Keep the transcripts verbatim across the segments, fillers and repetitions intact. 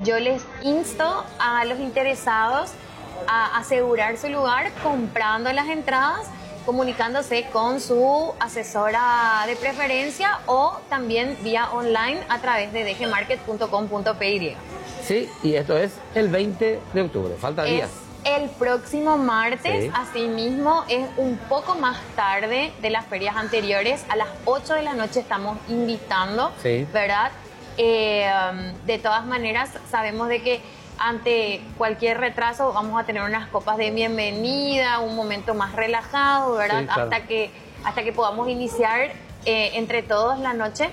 yo les insto a los interesados a asegurar su lugar comprando las entradas, comunicándose con su asesora de preferencia o también vía online a través de d g market punto com punto p y. Sí, y esto es el veinte de octubre, falta es días. El próximo martes, sí. Asimismo, es un poco más tarde de las ferias anteriores. A las ocho de la noche estamos invitando, sí. ¿verdad? Eh, de todas maneras, sabemos de que ante cualquier retraso vamos a tener unas copas de bienvenida, un momento más relajado, ¿verdad? Sí, claro. Hasta que, hasta que podamos iniciar eh, entre todos la noche.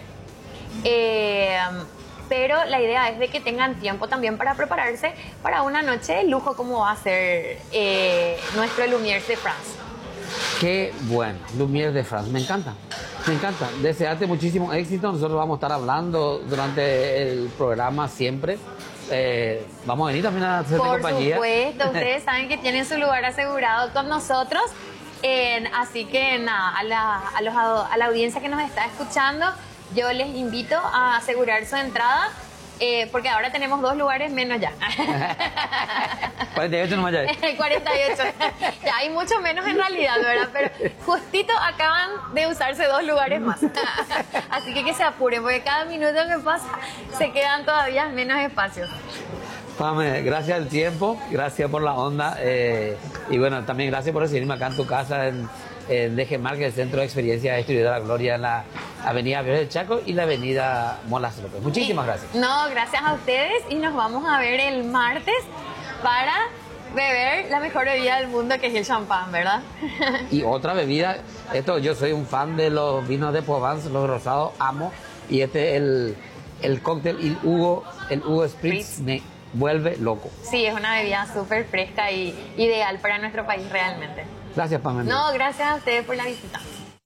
Eh, pero la idea es de que tengan tiempo también para prepararse para una noche de lujo como va a ser eh, nuestro Lumière de France. Qué bueno, Lumière de France, me encanta, me encanta. Desearte muchísimo éxito, nosotros vamos a estar hablando durante el programa siempre. Eh, vamos a venir también a hacerte compañía. Por supuesto, ustedes saben que tienen su lugar asegurado con nosotros. Eh, así que nada, a la, a, los, a la audiencia que nos está escuchando, yo les invito a asegurar su entrada, eh, porque ahora tenemos dos lugares menos ya. cuarenta y ocho nomás ya hay. cuarenta y ocho. Ya hay mucho menos en realidad, ¿verdad? Pero justito acaban de usarse dos lugares más. Así que que se apuren, porque cada minuto que pasa se quedan todavía menos espacios. Pame, gracias al tiempo, gracias por la onda, eh, y bueno, también gracias por recibirme acá en tu casa en, en D G Market, el Centro de Experiencia Distribuidora Gloria, en la avenida Viejo del Chaco y la avenida Molas López. Muchísimas gracias. No, gracias a ustedes, y nos vamos a ver el martes para beber la mejor bebida del mundo, que es el champán, ¿verdad? Y otra bebida, esto, yo soy un fan de los vinos de Provence, los rosados, amo, y este es el, el cóctel, el Hugo, el Hugo Spritz, me vuelve loco. Sí, es una bebida súper fresca y ideal para nuestro país realmente. Gracias, Pamela. No, gracias a ustedes por la visita.